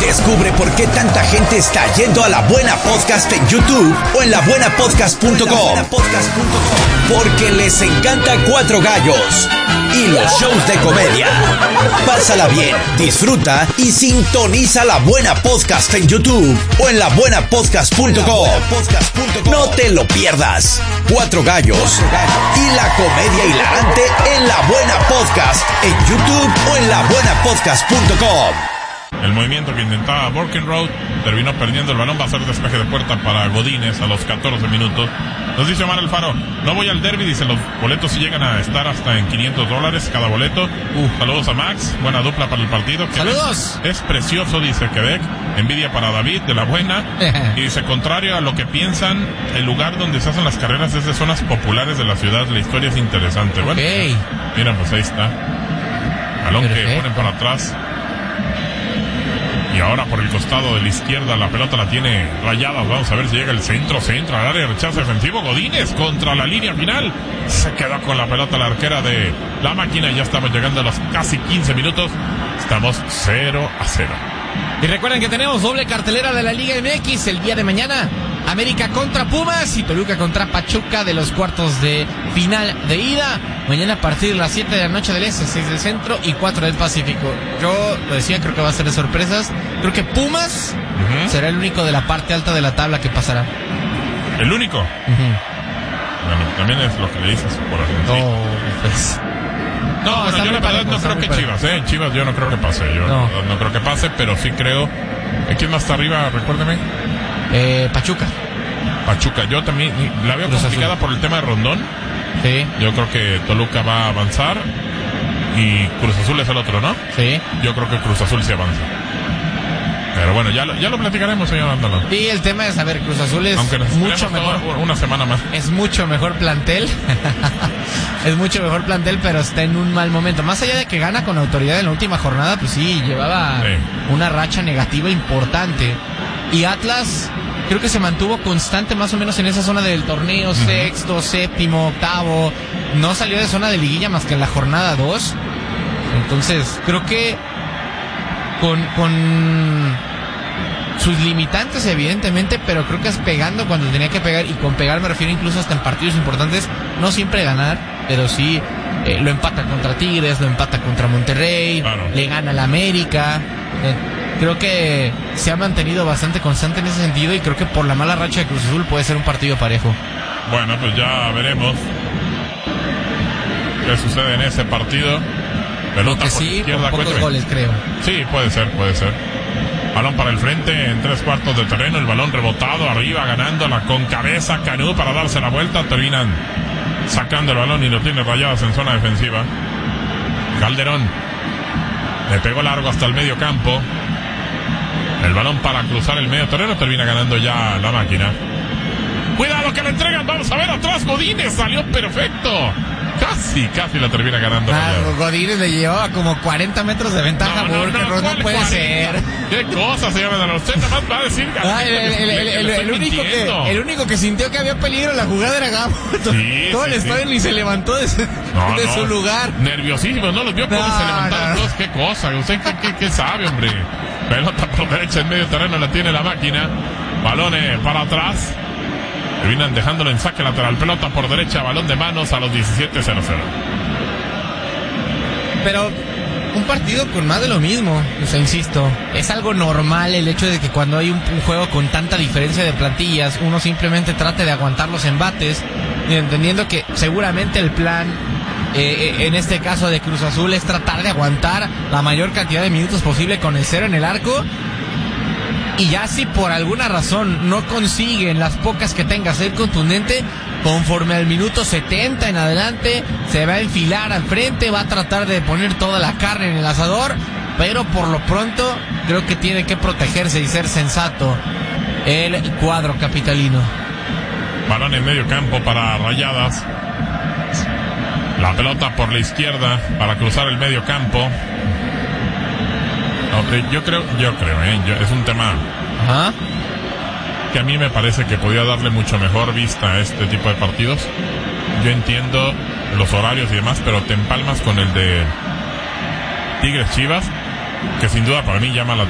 Descubre por qué tanta gente está yendo a La Buena Podcast en YouTube o en labuenapodcast.com. Porque les encanta Cuatro Gallos y los shows de comedia. Pásala bien, disfruta y sintoniza La Buena Podcast en YouTube o en labuenapodcast.com. No te lo pierdas. Cuatro Gallos y la comedia hilarante en La Buena Podcast en YouTube o en labuenapodcast.com. El movimiento que intentaba Borkenroth terminó perdiendo el balón. Va a ser despeje de puerta para Godínez a los 14 minutos. Nos dice Omar Alfaro, no voy al derby. Dice, los boletos sí llegan a estar hasta en $500 cada boleto. Saludos a Max, buena dupla para el partido. Saludos. Es precioso, dice Quebec. Envidia para David, de la buena. Y dice, contrario a lo que piensan, el lugar donde se hacen las carreras es de zonas populares de la ciudad. La historia es interesante. Bueno, mira, pues ahí está. Balón que ponen para atrás. Y ahora por el costado de la izquierda la pelota la tiene Rayadas. Vamos a ver si llega el centro al área, rechazo defensivo. Godínez contra la línea final. Se quedó con la pelota la arquera de la máquina. Ya estamos llegando a los casi 15 minutos. Estamos 0-0. Y recuerden que tenemos doble cartelera de la Liga MX el día de mañana. América contra Pumas y Toluca contra Pachuca de los cuartos de final de ida. Mañana a partir de las 7 de la noche del Este, 6 del Centro y 4 del Pacífico. Yo lo decía, creo que va a ser de sorpresas. Creo que Pumas será el único de la parte alta de la tabla que pasará. ¿El único? Bueno, también es lo que le dices por Argentina. No, bueno, yo la verdad no creo que Chivas, Chivas yo no creo que pase. Yo no creo que pase, pero sí creo. ¿Quién más está arriba? Recuérdeme. Pachuca, yo también la veo complicada por el tema de Rondón. Sí. Yo creo que Toluca va a avanzar y Cruz Azul es el otro, ¿no? Sí. Yo creo que Cruz Azul sí avanza. Pero bueno, ya lo platicaremos, señor Ándalo. Sí, el tema es, a ver, Cruz Azul es mucho mejor. Una semana más. Es mucho mejor plantel. Es mucho mejor plantel, pero está en un mal momento. Más allá de que gana con autoridad en la última jornada, pues sí, llevaba una racha negativa importante. Y Atlas creo que se mantuvo constante más o menos en esa zona del torneo, sexto, séptimo, octavo. No salió de zona de liguilla más que en la jornada 2. Entonces, creo que con sus limitantes evidentemente, pero creo que es pegando cuando tenía que pegar, y con pegar me refiero incluso hasta en partidos importantes, no siempre ganar, pero sí lo empata contra Tigres, lo empata contra Monterrey, le gana al América. Creo que se ha mantenido bastante constante en ese sentido, y creo que por la mala racha de Cruz Azul puede ser un partido parejo. Bueno, pues ya veremos qué sucede en ese partido. Pelota por sí, izquierda, con pocos goles, creo. Sí, puede ser. Balón para el frente en 3/4 de terreno. El balón rebotado arriba, ganándola con cabeza Canú para darse la vuelta. Terminan sacando el balón y lo tiene Rayadas en zona defensiva. Calderón le pegó largo hasta el medio campo. El balón para cruzar el medio terreno. Termina ganando ya la máquina. Cuidado que le entregan. Vamos a ver atrás. Godínez salió perfecto. Casi la termina ganando. Godínez le llevó a como 40 metros de ventaja. No puede ser. ¿Qué cosa, señor de los Z? Más va a decir. El único que sintió que había peligro en la jugada era Gabo. Todo el estadio ni se levantó de su lugar. Nerviosísimo, ¿no? Los vio como se levantaron todos. ¿Qué cosa? ¿Usted qué sabe, hombre? Pelota por derecha en medio terreno la tiene la máquina. Balones para atrás. Terminan dejándolo en saque lateral. Pelota por derecha, balón de manos a los 17:00. Pero un partido con más de lo mismo. O sea, insisto, es algo normal el hecho de que cuando hay un juego con tanta diferencia de plantillas, uno simplemente trate de aguantar los embates, entendiendo que seguramente el plan en este caso de Cruz Azul es tratar de aguantar la mayor cantidad de minutos posible con el 0 en el arco. Y ya si por alguna razón no consiguen las pocas que tenga ser contundente, conforme al minuto 70 en adelante, se va a enfilar al frente, va a tratar de poner toda la carne en el asador, pero por lo pronto creo que tiene que protegerse y ser sensato el cuadro capitalino. Balón en medio campo para Rayadas. La pelota por la izquierda para cruzar el medio campo. Yo creo, es un tema que a mí me parece que podría darle mucho mejor vista a este tipo de partidos. Yo entiendo los horarios y demás, pero te empalmas con el de Tigres Chivas, que sin duda para mí llama la